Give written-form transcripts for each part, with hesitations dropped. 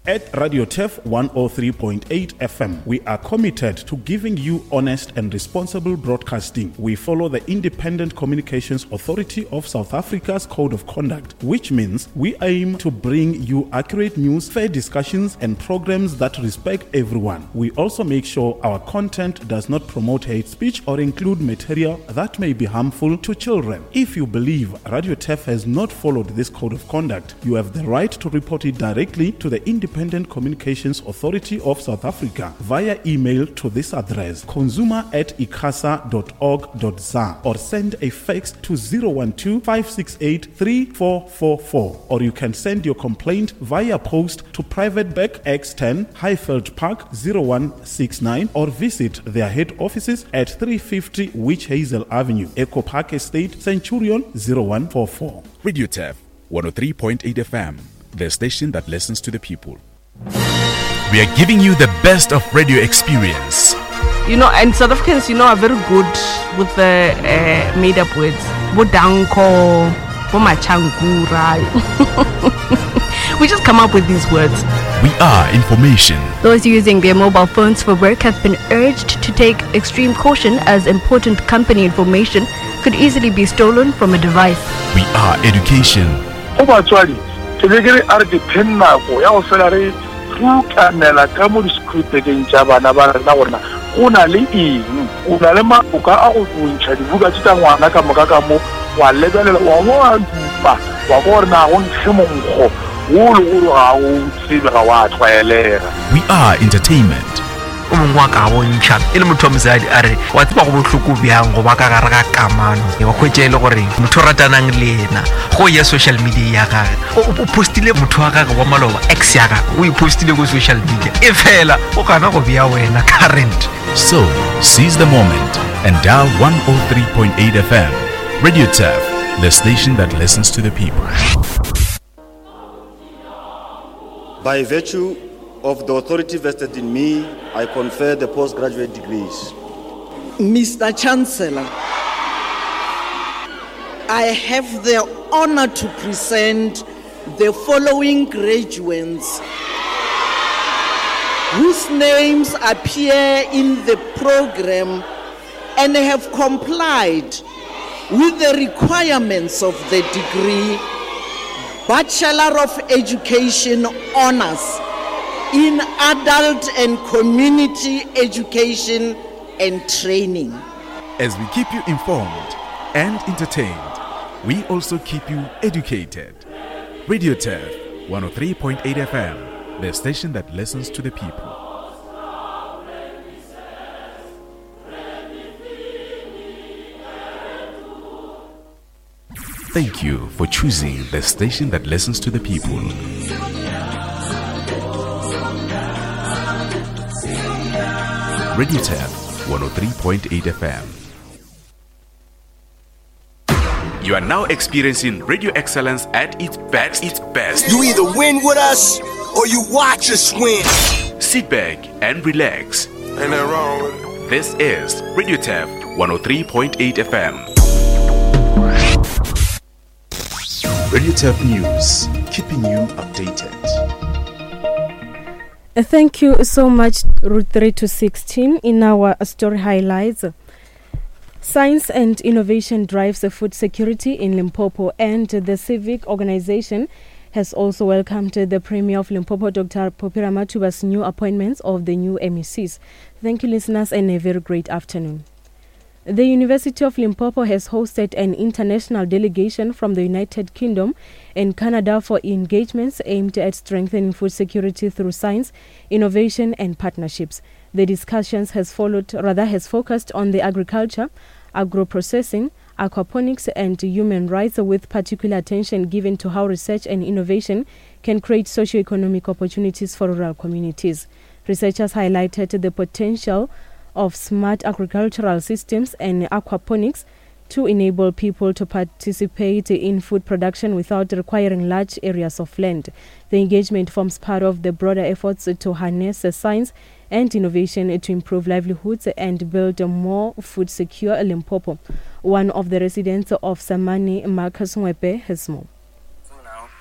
At Radio TEF 103.8 FM, we are committed to giving you honest and responsible broadcasting. We follow the Independent Communications Authority of South Africa's Code of Conduct, which means we aim to bring you accurate news, fair discussions, and programs that respect everyone. We also make sure our content does not promote hate speech or include material that may be harmful to children. If you believe Radio TEF has not followed this Code of Conduct, you have the right to report it directly to the Independent Communications Authority of South Africa via email to this address consumer@icasa.org.za or send a fax to 012-568-3444, or you can send your complaint via post to Private Bag X10 Highfield Park 0169 or visit their head offices at 350 Witch Hazel Avenue, Echo Park Estate, Centurion 0144. Radio TEF 103.8 FM, the station that listens to the people. We are giving you the best of radio experience. And South Africans, are very good with the made-up words. Bodanko, bomachangura. We just come up with these words. We are information. Those using their mobile phones for work have been urged to take extreme caution, as important company information could easily be stolen from a device. We are education. We are entertainment. Social media postile motho wa gaga wa maloba ex ya gaga o postile go social media e fela o kana go bia wena current. So seize the moment and dial 103.8 FM. Radio TEF, the station that listens to the people. By virtue of the authority vested in me, I confer the postgraduate degrees. Mr. Chancellor, I have the honor to present the following graduates whose names appear in the program and have complied with the requirements of the degree Bachelor of Education Honors in Adult and Community Education and Training. As we keep you informed and entertained, we also keep you educated. Radio TEF 103.8 FM, the station that listens to the people. Thank you for choosing the station that listens to the people. Radio TEF 103.8 FM. You are now experiencing radio excellence at its best. You either win with us or you watch us win. Sit back and relax. Ain't that wrong with it? This is Radio TEF 103.8 FM. Radio TEF News, keeping you updated. Thank you so much, Route 3 to 16. In our story highlights, science and innovation drives food security in Limpopo, and the civic organization has also welcomed the Premier of Limpopo, Dr. Phophi Ramathuba's new appointments of the new MECs. Thank you, listeners, and a very great afternoon. The University of Limpopo has hosted an international delegation from the United Kingdom and Canada for engagements aimed at strengthening food security through science, innovation and partnerships. The discussions has focused on the agriculture, agro-processing, aquaponics and human rights, with particular attention given to how research and innovation can create socio-economic opportunities for rural communities. Researchers highlighted the potential of smart agricultural systems and aquaponics to enable people to participate in food production without requiring large areas of land. The engagement forms part of the broader efforts to harness science and innovation to improve livelihoods and build a more food-secure Limpopo. One of the residents of Samani, Marcus Ngwepe, has more.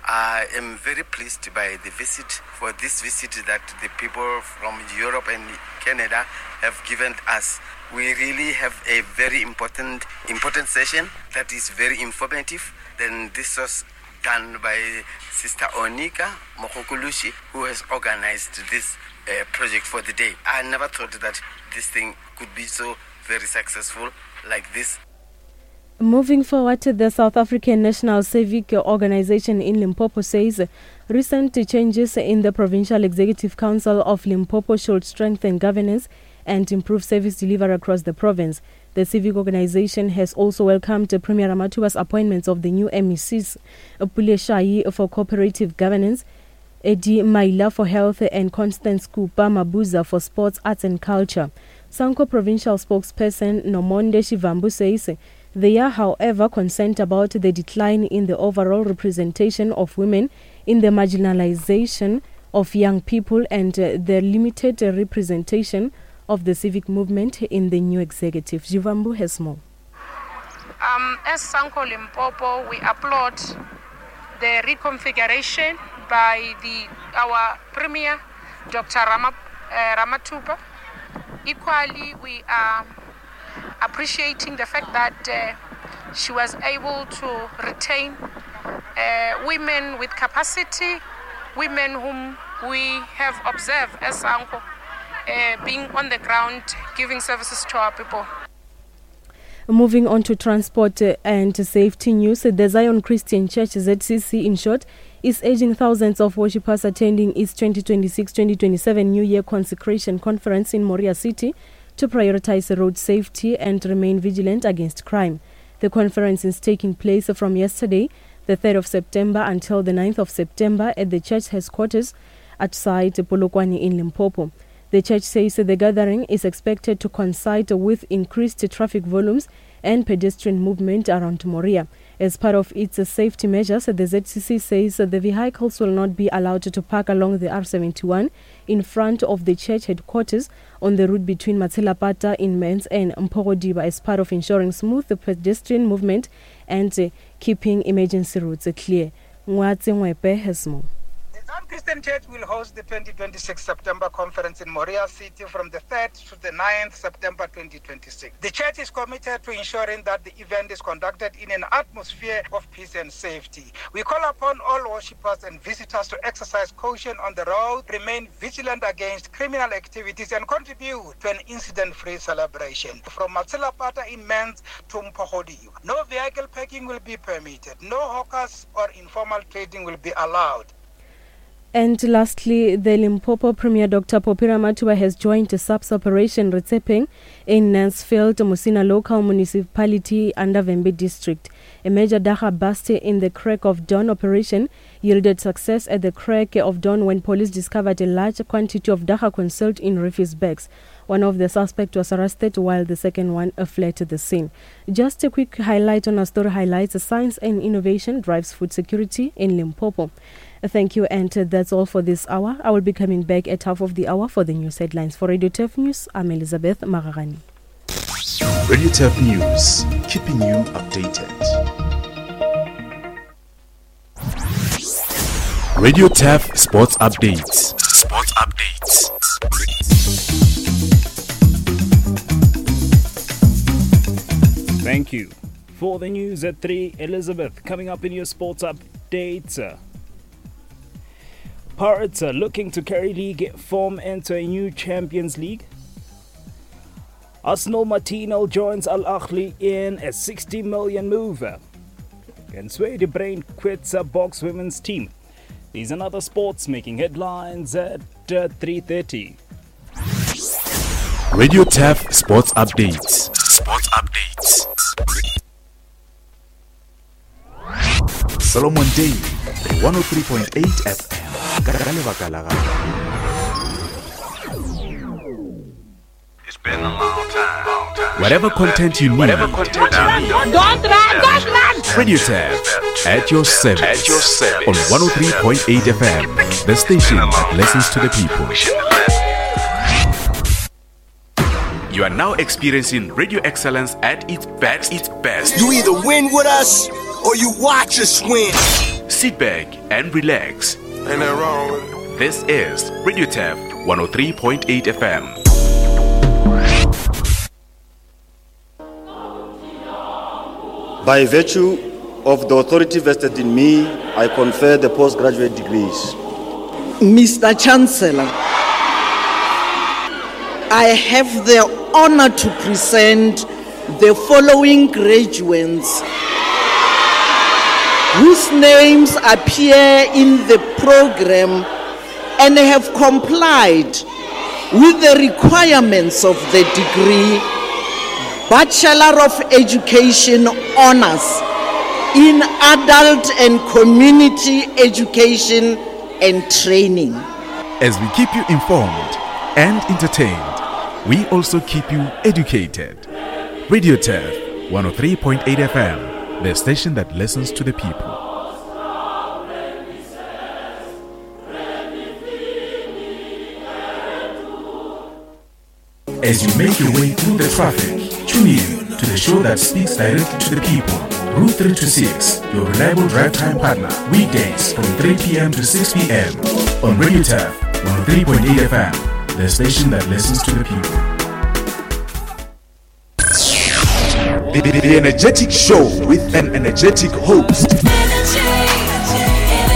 I am very pleased by the visit, for this visit that the people from Europe and Canada have given us. We really have a very important session that is very informative. Then this was done by Sister Onika Mokokulushi, who has organized this project for the day. I never thought that this thing could be so very successful like this. Moving forward, the South African National Civic Organization in Limpopo says recent changes in the Provincial Executive Council of Limpopo should strengthen governance and improve service delivery across the province. The civic organization has also welcomed Premier Ramathuba's appointments of the new MECs, Pule Shai for cooperative governance, Eddie Maila for health, and Constance Kupa Mabuza for sports, arts and culture. Sanko provincial spokesperson Nomonde Shivambu says they are, however, concerned about the decline in the overall representation of women in the marginalization of young people and the limited representation of the civic movement in the new executive. Jivambu has more. As Sanko Limpopo, we applaud the reconfiguration by our Premier, Dr. Ramathuba. Equally, we are appreciating the fact that she was able to retain women with capacity, women whom we have observed as Sanko being on the ground, giving services to our people. Moving on to transport and safety news, the Zion Christian Church, ZCC in short, is urging thousands of worshippers attending its 2026-2027 New Year Consecration Conference in Moria City to prioritize road safety and remain vigilant against crime. The conference is taking place from yesterday, the 3rd of September, until the 9th of September at the church headquarters at site Polokwane in Limpopo. The church says the gathering is expected to coincide with increased traffic volumes and pedestrian movement around Moria. As part of its safety measures, the ZCC says the vehicles will not be allowed to park along the R71 in front of the church headquarters on the route between Matselapata in Mens and Mpogodiba as part of ensuring smooth pedestrian movement and keeping emergency routes clear. Ngwatse Ngwepe has more. Zion Christian Church will host the 2026 September conference in Moria City from the 3rd to the 9th September 2026. The church is committed to ensuring that the event is conducted in an atmosphere of peace and safety. We call upon all worshippers and visitors to exercise caution on the road, remain vigilant against criminal activities, and contribute to an incident-free celebration. From Matselapata in Mens to Mpogodiba, no vehicle parking will be permitted, no hawkers or informal trading will be allowed. And lastly, the Limpopo Premier Dr. Popie Ramathuba has joined the SAPS operation Retsepeng in Nansfield, Musina local municipality under Vembe district. A major Dagga bust in the Crack of Dawn operation yielded success at the Crack of Dawn when police discovered a large quantity of Dagga concealed in refuse bags. One of the suspects was arrested while the second one fled to the scene. Just a quick highlight on our story highlights: science and innovation drives food security in Limpopo. Thank you, and that's all for this hour. I will be coming back at half of the hour for the news headlines. For Radio Turf News, I'm Elizabeth Maragani. Radio Turf News, keeping you updated. Radio Turf Sports Updates. Sports Updates. Thank you. For the news at 3, Elizabeth, coming up in your sports updates. Pirates are looking to carry league form into a new Champions League. Arsenal Martino joins Al Ahly in a 60 million move. And Sway De Brain quits a box women's team. These and other sports making headlines at 3:30. Radio Turf Sports Updates. Sports Updates. Solomon Day, 103.8 FM. It's been a long time. Whatever content you need, Don't run. Radio Turf at your service on 103.8 FM, the station that listens to the people. You are now experiencing radio excellence at its best. You either win with us or you watch us win. Sit back and relax. Ain't that wrong with it? This is Radio TAF 103.8 FM. By virtue of the authority vested in me, I confer the postgraduate degrees. Mr. Chancellor, I have the honor to present the following graduates whose names appear in the program and have complied with the requirements of the degree Bachelor of Education Honors in Adult and Community Education and Training. As we keep you informed and entertained, we also keep you educated. Radio TAF 103.8 FM, the station that listens to the people. As you make your way through the traffic, tune in to the show that speaks directly to the people. Route 326, your reliable drive time partner. Weekdays from 3 p.m. to 6 p.m. on Radio TAF 103.8 FM, the station that listens to the people. The Energetic Show with an energetic host.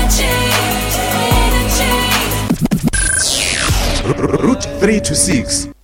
Route 326.